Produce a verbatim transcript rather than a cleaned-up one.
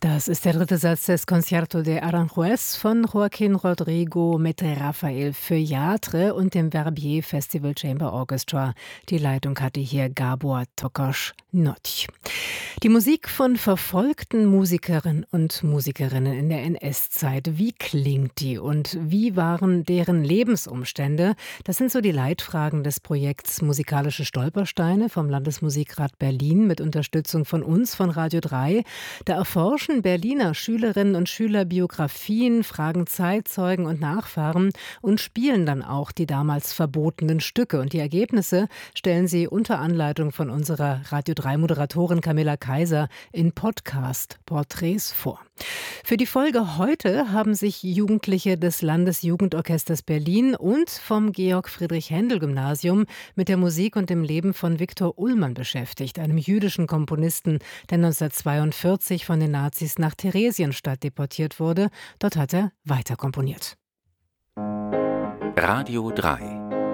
Das ist der dritte Satz des Concierto de Aranjuez von Joaquín Rodrigo mit Rafael Feuillatre und dem Verbier Festival Chamber Orchestra. Die Leitung hatte hier Gábor Tokos-Nagy. Die Musik von verfolgten Musikerinnen und Musikerinnen in der N S-Zeit. Wie klingt die und wie waren deren Lebensumstände? Das sind so die Leitfragen des Projekts Musikalische Stolpersteine vom Landesmusikrat Berlin mit Unterstützung von uns, von Radio drei. Da erforschen Berliner Schülerinnen und Schüler Biografien, fragen Zeitzeugen und Nachfahren und spielen dann auch die damals verbotenen Stücke. Und die Ergebnisse stellen sie unter Anleitung von unserer Radio drei Moderatorin Camilla Kaiser in Podcast-Porträts vor. Für die Folge heute haben sich Jugendliche des Landesjugendorchesters Berlin und vom Georg-Friedrich-Händel-Gymnasium mit der Musik und dem Leben von Viktor Ullmann beschäftigt, einem jüdischen Komponisten, der neunzehnhundertzweiundvierzig von den Nazis nach Theresienstadt deportiert wurde. Dort hat er weiter komponiert. Radio drei